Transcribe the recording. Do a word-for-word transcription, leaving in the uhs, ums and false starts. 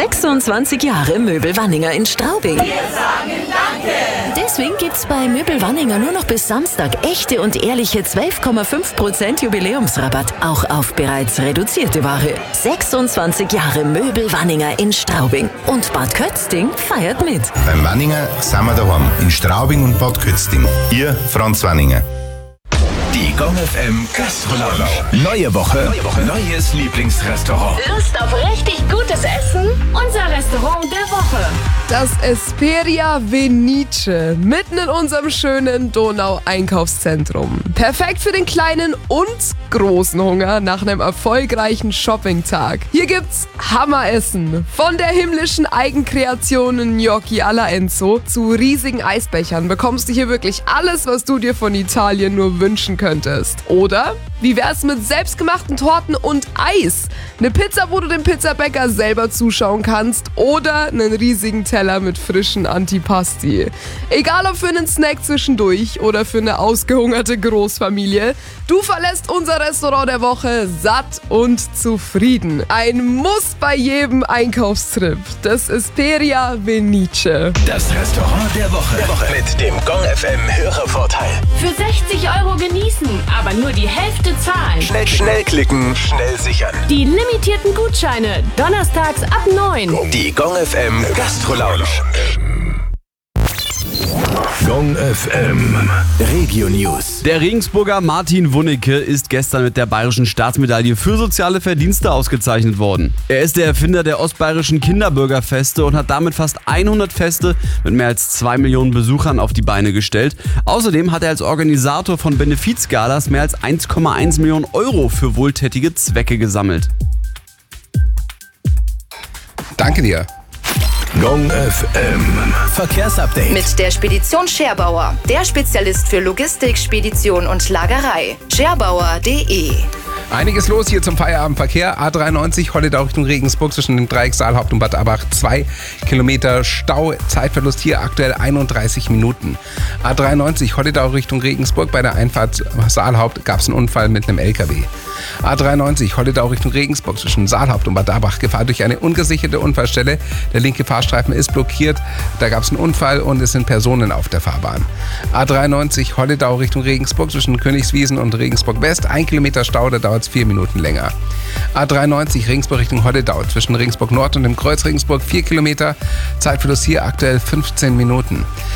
sechsundzwanzig Jahre Möbel Wanninger in Straubing. Wir sagen Danke! Deswegen gibt's bei Möbel Wanninger nur noch bis Samstag echte und ehrliche zwölf Komma fünf Prozent Jubiläumsrabatt, auch auf bereits reduzierte Ware. sechsundzwanzig Jahre Möbel Wanninger in Straubing. Und Bad Kötzting feiert mit. Beim Wanninger sind wir daheim. In Straubing und Bad Kötzting. Ihr Franz Wanninger. Die Gong F M Gastronomie. Neue Woche, Neue Woche, neues Lieblingsrestaurant. Lust auf richtig gutes Essen? Unser Restaurant der Woche. Das Esperia Venice, mitten in unserem schönen Donau-Einkaufszentrum. Perfekt für den kleinen und großen Hunger nach einem erfolgreichen Shoppingtag. Hier gibt's Hammeressen. Von der himmlischen Eigenkreation Gnocchi alla Enzo zu riesigen Eisbechern bekommst du hier wirklich alles, was du dir von Italien nur wünschen könntest. Oder wie wär's mit selbstgemachten Torten und Eis? Eine Pizza, wo du dem Pizzabäcker selber zuschauen kannst, oder einen riesigen Teller mit frischen Antipasti. Egal ob für einen Snack zwischendurch oder für eine ausgehungerte Großfamilie, du verlässt unser Restaurant der Woche satt und zufrieden. Ein Muss bei jedem Einkaufstrip. Das Esperia Venice. Das Restaurant der Woche. Der Woche. Mit dem Gong F M Hörervorteil. Für sechzig Euro genießen, aber nur die Hälfte zahlen. Schnell, schnell klicken, schnell sichern. Die limitierten Gutscheine, donnerstags ab neun. Die Gong F M Gastro Lounge. Gong F M Regio News. Der Regensburger Martin Wunnecke ist gestern mit der Bayerischen Staatsmedaille für soziale Verdienste ausgezeichnet worden. Er ist der Erfinder der ostbayerischen Kinderbürgerfeste und hat damit fast hundert Feste mit mehr als zwei Millionen Besuchern auf die Beine gestellt. Außerdem hat er als Organisator von Benefizgalas mehr als eins Komma eins Millionen Euro für wohltätige Zwecke gesammelt. Danke dir. Gong F M Verkehrsupdate. Mit der Spedition Scherbauer, der Spezialist für Logistik, Spedition und Lagerei. scherbauer punkt de. Einiges los hier zum Feierabendverkehr. A dreiundneunzig, Holledau Richtung Regensburg zwischen dem Dreieck Saalhaupt und Bad Abach. Zwei Kilometer Stau. Zeitverlust hier aktuell einunddreißig Minuten. A dreiundneunzig, Holledau Richtung Regensburg. Bei der Einfahrt Saalhaupt gab es einen Unfall mit einem L K W. A dreiundneunzig, Holledau Richtung Regensburg zwischen Saalhaupt und Bad Abach. Gefahr durch eine ungesicherte Unfallstelle. Der linke Fahrstreifen ist blockiert. Da gab es einen Unfall und es sind Personen auf der Fahrbahn. A dreiundneunzig, Holledau Richtung Regensburg zwischen Königswiesen und Regensburg West. Ein Kilometer Stau, da dauert es vier Minuten länger. A dreiundneunzig, Regensburg Richtung Holledau zwischen Regensburg Nord und dem Kreuz Regensburg vier Kilometer. Zeitverlust hier aktuell fünfzehn Minuten.